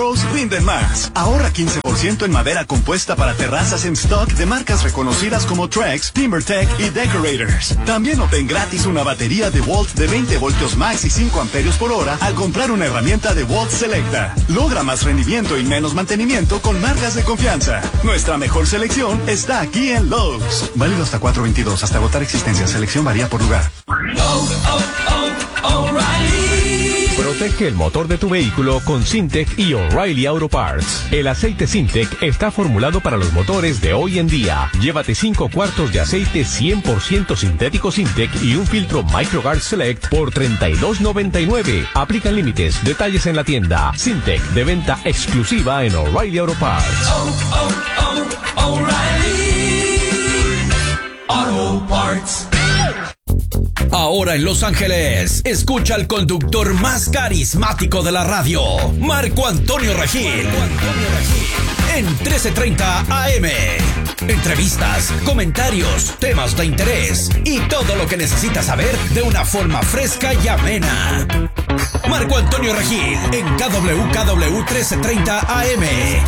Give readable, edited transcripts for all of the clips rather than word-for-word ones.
Pros rinden más. Ahorra 15% en madera compuesta para terrazas en stock de marcas reconocidas como Trex, TimberTech y Decorators. También obtén gratis una batería DeWalt de 20 voltios max y 5 amperios por hora al comprar una herramienta DeWalt Selecta. Logra más rendimiento y menos mantenimiento con marcas de confianza. Nuestra mejor selección está aquí en Lowe's. Válido hasta 4/22, hasta agotar existencia. Selección varía por lugar. Protege el motor de tu vehículo con Syntec y O'Reilly Auto Parts. El aceite Syntec está formulado para los motores de hoy en día. Llévate 5 cuartos de aceite 100% sintético Syntec y un filtro MicroGuard Select por $32.99. Aplican límites. Detalles en la tienda. Syntec, de venta exclusiva en O'Reilly Auto Parts. O'Reilly Auto Parts. Ahora en Los Ángeles, escucha al conductor más carismático de la radio, Marco Antonio Regil. En 1330 AM. Entrevistas, comentarios, temas de interés y todo lo que necesitas saber de una forma fresca y amena. Marco Antonio Regil en KWKW 1330 AM.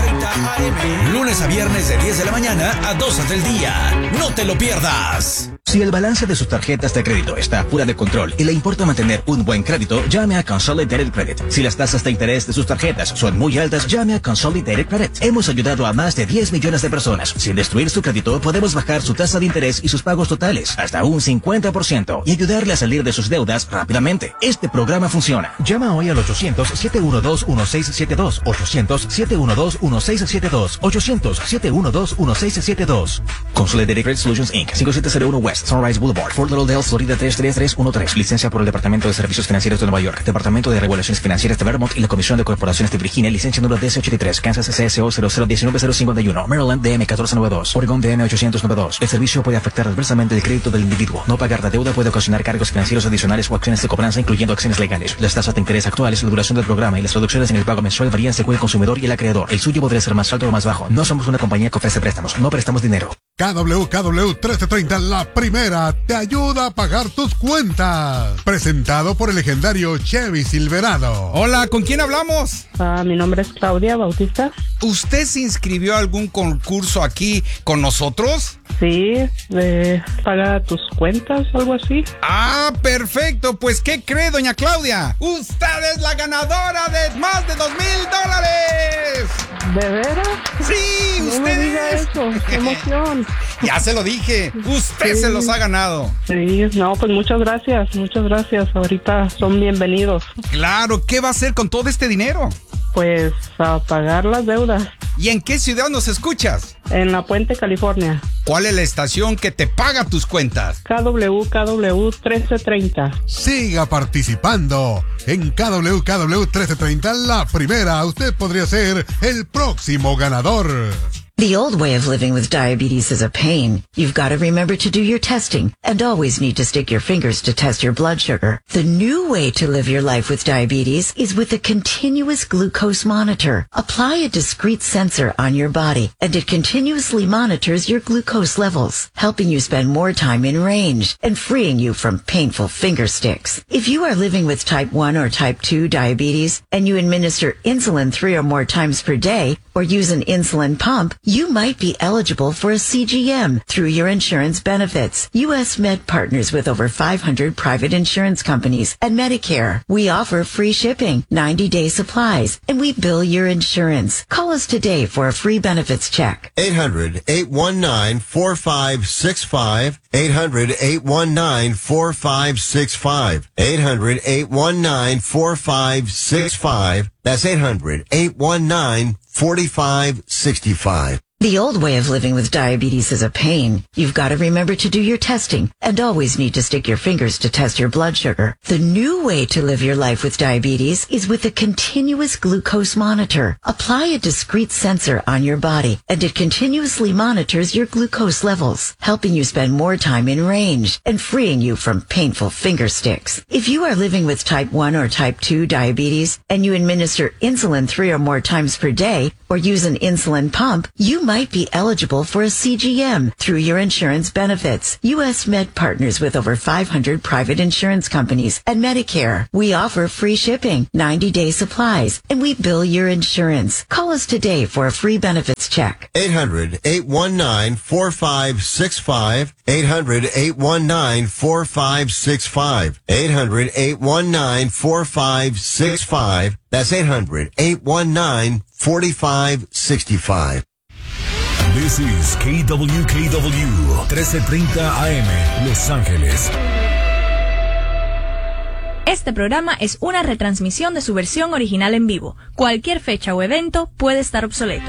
Lunes a viernes de 10 de la mañana a 12 del día. No te lo pierdas. Si el balance de sus tarjetas de crédito está fuera de control y le importa mantener un buen crédito, llame a Consolidated Credit. Si las tasas de interés de sus tarjetas son muy altas, llame a Consolidated Credit. Hemos ayudado a más de 10 millones de personas. Sin destruir su crédito, podemos bajar su tasa de interés y sus pagos totales hasta un 50% y ayudarle a salir de sus deudas rápidamente. Este programa funciona. Llama hoy al 800-712-1672. 800-712-1672. 800-712-1672. Consolidated Credit Solutions Inc. 5701 West Sunrise Boulevard, Fort Lauderdale, Florida 33313. Licencia por el Departamento de Servicios Financieros de Nueva York, Departamento de Regulaciones Financieras de Vermont y la Comisión de Corporaciones de Virginia. Licencia número DC83, Kansas CSO 0019051, Maryland DM 1492, Oregon DM 892. El servicio puede afectar adversamente el crédito del individuo. No pagar la deuda puede ocasionar cargos financieros adicionales o acciones de cobranza, incluyendo acciones legales. Las tasas de interés actuales, la duración del programa y las reducciones en el pago mensual varían según el consumidor y el acreedor. El suyo podría ser más alto o más bajo. No somos una compañía que ofrece préstamos. No prestamos dinero. KWKW 1330, la primera, te ayuda a pagar tus cuentas. Presentado por el legendario Chevy Silverado. Hola, ¿con quién hablamos? Mi nombre es Claudia Bautista. ¿Usted se inscribió a algún concurso aquí con nosotros? Sí, paga tus cuentas, algo así. Ah, perfecto. Pues, ¿qué cree, doña Claudia? Usted es la ganadora de más de $2,000. ¿De veras? Sí, no usted me diga es. eso, qué emoción. Ya se lo dije, usted sí. Se los ha ganado. Sí, no, pues muchas gracias. Ahorita son bienvenidos. Claro, ¿qué va a hacer con todo este dinero? Pues a pagar las deudas. ¿Y en qué ciudad nos escuchas? En La Puente, California. ¿Cuál es la estación que te paga tus cuentas? KWKW 1330. Siga participando. En KWKW 1330, la primera, usted podría ser el próximo ganador. The old way of living with diabetes is a pain. You've got to remember to do your testing and always need to stick your fingers to test your blood sugar. The new way to live your life with diabetes is with a continuous glucose monitor. Apply a discrete sensor on your body and it continuously monitors your glucose levels, helping you spend more time in range and freeing you from painful finger sticks. If you are living with type 1 or type 2 diabetes and you administer insulin 3 or more times per day or use an insulin pump, you might be eligible for a CGM through your insurance benefits. U.S. Med partners with over 500 private insurance companies and Medicare. We offer free shipping, 90-day supplies, and we bill your insurance. Call us today for a free benefits check. 800-819-4565. 800-819-4565. 800-819-4565. That's 800-819-4565. The old way of living with diabetes is a pain. You've got to remember to do your testing and always need to stick your fingers to test your blood sugar. The new way to live your life with diabetes is with a continuous glucose monitor. Apply a discrete sensor on your body and it continuously monitors your glucose levels, helping you spend more time in range and freeing you from painful finger sticks. If you are living with type 1 or type 2 diabetes and you administer insulin 3 or more times per day or use an insulin pump, you might might be eligible for a CGM through your insurance benefits. U.S. Med partners with over 500 private insurance companies and Medicare. We offer free shipping, 90-day supplies, and we bill your insurance. Call us today for a free benefits check. 800-819-4565. 800-819-4565. 800-819-4565. That's 800-819-4565. This is KWKW 1330 AM, Los Ángeles. Este programa es una retransmisión de su versión original en vivo. Cualquier fecha o evento puede estar obsoleto.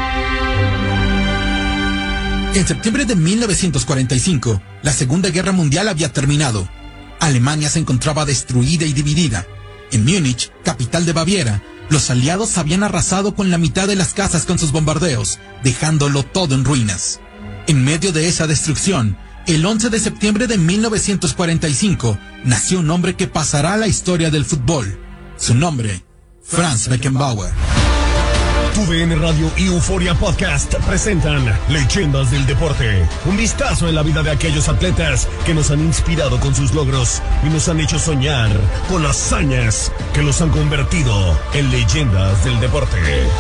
En septiembre de 1945, la Segunda Guerra Mundial había terminado. Alemania se encontraba destruida y dividida. En Múnich, capital de Baviera, los aliados habían arrasado con la mitad de las casas con sus bombardeos, dejándolo todo en ruinas. En medio de esa destrucción, el 11 de septiembre de 1945, nació un hombre que pasará a la historia del fútbol. Su nombre, Franz Beckenbauer. TUDN Radio y Euforia Podcast presentan Leyendas del Deporte. Un vistazo en la vida de aquellos atletas que nos han inspirado con sus logros y nos han hecho soñar con hazañas que los han convertido en leyendas del deporte.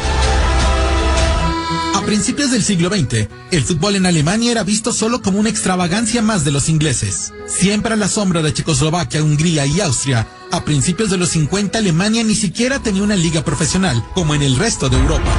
A principios del siglo XX, el fútbol en Alemania era visto solo como una extravagancia más de los ingleses. Siempre a la sombra de Checoslovaquia, Hungría y Austria, a principios de los 50 Alemania ni siquiera tenía una liga profesional como en el resto de Europa.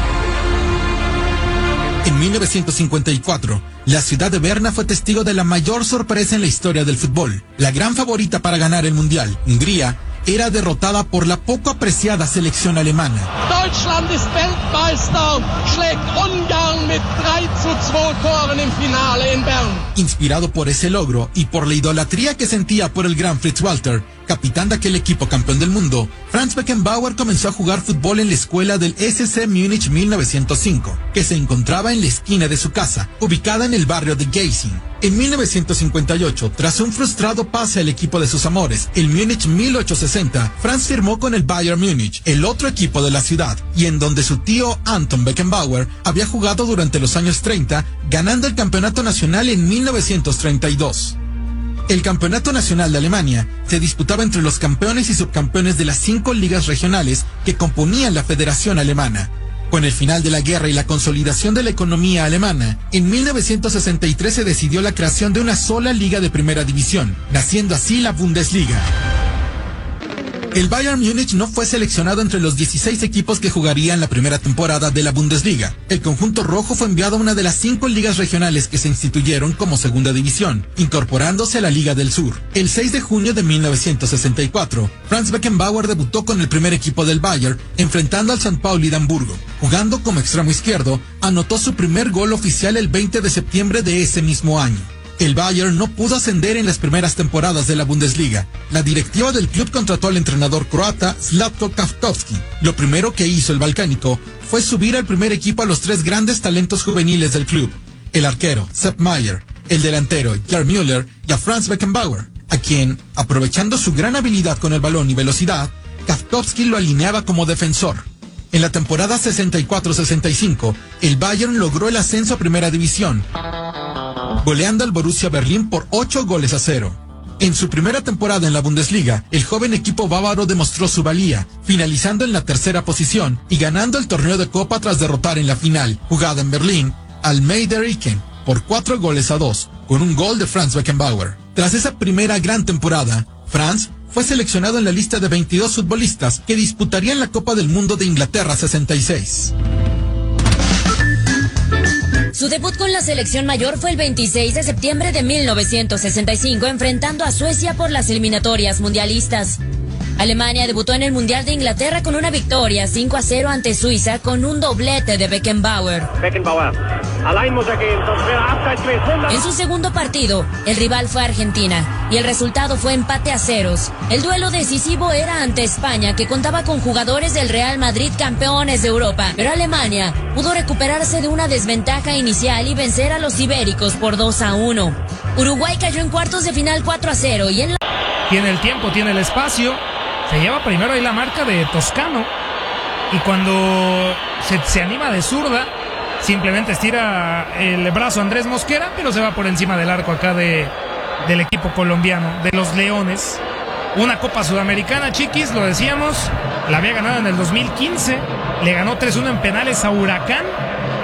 En 1954, la ciudad de Berna fue testigo de la mayor sorpresa en la historia del fútbol. La gran favorita para ganar el Mundial, Hungría, era derrotada por la poco apreciada selección alemana. Deutschland ist Weltmeister, schlägt Ungarn mit 3:2 Toren im Finale in Bern. Inspirado por ese logro y por la idolatría que sentía por el gran Fritz Walter, capitán de aquel equipo campeón del mundo, Franz Beckenbauer comenzó a jugar fútbol en la escuela del SC Múnich 1905, que se encontraba en la esquina de su casa, ubicada en el barrio de Geising. En 1958, tras un frustrado pase al equipo de sus amores, el Múnich 1860, Franz firmó con el Bayern Múnich, el otro equipo de la ciudad, y en donde su tío Anton Beckenbauer había jugado durante los años 30, ganando el campeonato nacional en 1932. El campeonato nacional de Alemania se disputaba entre los campeones y subcampeones de las 5 ligas regionales que componían la Federación Alemana. Con el final de la guerra y la consolidación de la economía alemana, en 1963 se decidió la creación de una sola liga de primera división, naciendo así la Bundesliga. El Bayern Múnich no fue seleccionado entre los 16 equipos que jugarían la primera temporada de la Bundesliga. El conjunto rojo fue enviado a una de las 5 ligas regionales que se instituyeron como segunda división, incorporándose a la Liga del Sur. El 6 de junio de 1964, Franz Beckenbauer debutó con el primer equipo del Bayern, enfrentando al St. Pauli de Hamburgo. Jugando como extremo izquierdo, anotó su primer gol oficial el 20 de septiembre de ese mismo año. El Bayern no pudo ascender en las primeras temporadas de la Bundesliga. La directiva del club contrató al entrenador croata Zlatko Kafkowski. Lo primero que hizo el balcánico fue subir al primer equipo a los 3 grandes talentos juveniles del club: el arquero Sepp Maier, el delantero Gerd Müller y a Franz Beckenbauer, a quien, aprovechando su gran habilidad con el balón y velocidad, Kafkowski lo alineaba como defensor. En la temporada 64-65, el Bayern logró el ascenso a Primera División, goleando al Borussia Berlín por 8-0. En su primera temporada en la Bundesliga, el joven equipo bávaro demostró su valía, finalizando en la tercera posición y ganando el torneo de Copa tras derrotar en la final, jugada en Berlín, al Meider-Iken por 4-2, con un gol de Franz Beckenbauer. Tras esa primera gran temporada, Franz fue seleccionado en la lista de 22 futbolistas que disputarían la Copa del Mundo de Inglaterra 66. Su debut con la selección mayor fue el 26 de septiembre de 1965, enfrentando a Suecia por las eliminatorias mundialistas. Alemania debutó en el Mundial de Inglaterra con una victoria 5-0 ante Suiza con un doblete de Beckenbauer. En su segundo partido, el rival fue Argentina y el resultado fue empate a ceros. El duelo decisivo era ante España, que contaba con jugadores del Real Madrid, campeones de Europa, pero Alemania pudo recuperarse de una desventaja inicial y vencer a los ibéricos por 2-1. Uruguay cayó en cuartos de final 4-0 y en la... Tiene el tiempo, tiene el espacio. Se lleva primero ahí la marca de Toscano. Y cuando se anima de zurda, simplemente estira el brazo Andrés Mosquera, pero se va por encima del arco acá del equipo colombiano, de los Leones. Una Copa Sudamericana, Chiquis, lo decíamos, la había ganado en el 2015, le ganó 3-1 en penales a Huracán.